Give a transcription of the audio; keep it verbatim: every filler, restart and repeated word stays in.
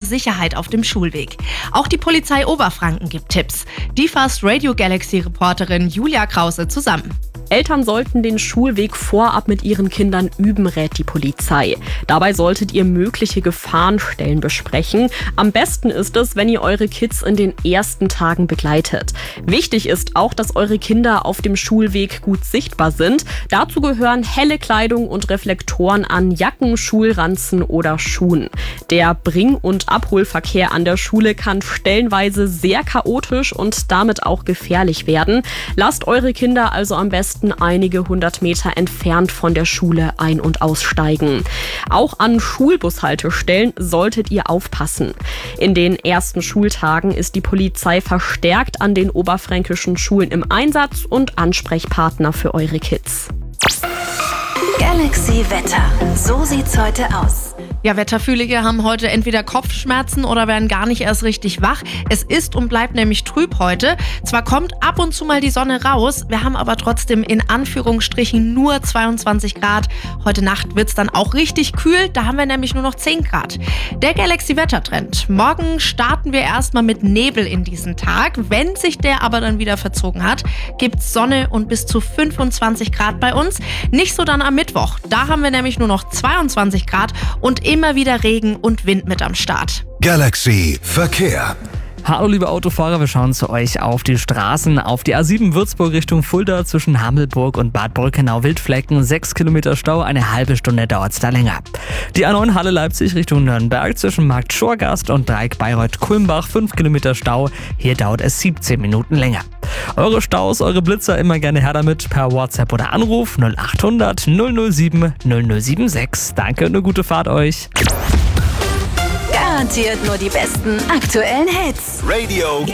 Sicherheit auf dem Schulweg. Auch die Polizei Oberfranken gibt Tipps. Die fasst Radio Galaxy-Reporterin Julia Krause zusammen. Eltern sollten den Schulweg vorab mit ihren Kindern üben, rät die Polizei. Dabei solltet ihr mögliche Gefahrenstellen besprechen. Am besten ist es, wenn ihr eure Kids in den ersten Tagen begleitet. Wichtig ist auch, dass eure Kinder auf dem Schulweg gut sichtbar sind. Dazu gehören helle Kleidung und Reflektoren an Jacken, Schulranzen oder Schuhen. Der Bring- und Abholverkehr an der Schule kann stellenweise sehr chaotisch und damit auch gefährlich werden. Lasst eure Kinder also am besten einige hundert Meter entfernt von der Schule ein- und aussteigen. Auch an Schulbushaltestellen solltet ihr aufpassen. In den ersten Schultagen ist die Polizei verstärkt an den oberfränkischen Schulen im Einsatz und Ansprechpartner für eure Kids. Galaxy Wetter. So sieht's heute aus. Ja, Wetterfühlige haben heute entweder Kopfschmerzen oder werden gar nicht erst richtig wach. Es ist und bleibt nämlich trüb heute. Zwar kommt ab und zu mal die Sonne raus, wir haben aber trotzdem in Anführungsstrichen nur zweiundzwanzig Grad. Heute Nacht wird's dann auch richtig kühl, da haben wir nämlich nur noch zehn Grad. Der Galaxy-Wettertrend. Morgen starten wir erstmal mit Nebel in diesen Tag. Wenn sich der aber dann wieder verzogen hat, gibt's Sonne und bis zu fünfundzwanzig Grad bei uns. Nicht so dann am Mittwoch. Da haben wir nämlich nur noch zweiundzwanzig Grad und immer wieder Regen und Wind mit am Start. Galaxy Verkehr. Hallo liebe Autofahrer, wir schauen zu euch auf die Straßen. Auf die A sieben Würzburg Richtung Fulda zwischen Hamelburg und Bad Borkenau-Wildflecken. Sechs Kilometer Stau, eine halbe Stunde dauert es da länger. Die A neun Halle Leipzig Richtung Nürnberg zwischen Markt Schorgast und Dreieck Bayreuth-Kulmbach. Fünf Kilometer Stau, hier dauert es siebzehn Minuten länger. Eure Staus, eure Blitzer immer gerne her damit per WhatsApp oder Anruf null acht hundert null null sieben null null sieben sechs. Danke, eine gute Fahrt euch. Garantiert nur die besten aktuellen Hits. Radio